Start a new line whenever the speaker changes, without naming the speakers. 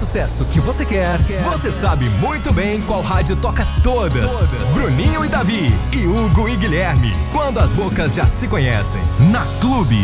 sucesso que você quer, você sabe muito bem qual rádio toca todas. Bruninho e Davi, e Hugo e Guilherme. Quando as bocas já se conhecem. Na Clube.